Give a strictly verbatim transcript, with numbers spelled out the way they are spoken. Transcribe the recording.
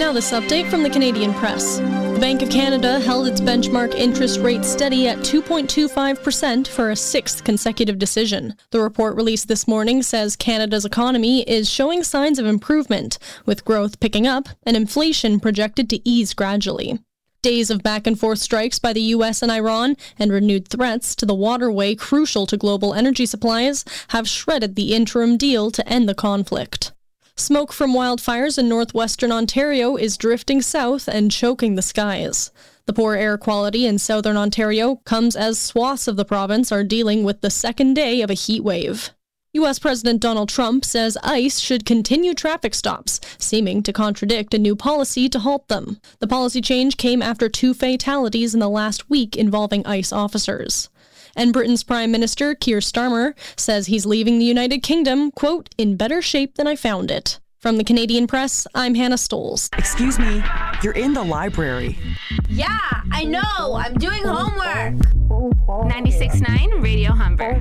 Now this update from the Canadian Press. The Bank of Canada held its benchmark interest rate steady at two point two five percent for a sixth consecutive decision. The report released this morning says Canada's economy is showing signs of improvement, with growth picking up and inflation projected to ease gradually. Days of back-and-forth strikes by the U S and Iran and renewed threats to the waterway crucial to global energy supplies have shredded the interim deal to end the conflict. Smoke from wildfires in northwestern Ontario is drifting south and choking the skies. The poor air quality in southern Ontario comes as swaths of the province are dealing with the second day of a heat wave. U S President Donald Trump says ICE should continue traffic stops, seeming to contradict a new policy to halt them. The policy change came after two fatalities in the last week involving ICE officers. And Britain's Prime Minister, Keir Starmer, says he's leaving the United Kingdom, quote, in better shape than I found it. From the Canadian Press, I'm Hannah Stoles. Excuse me, you're in the library. Yeah, I know. I'm doing homework. ninety-six point nine Radio Humber.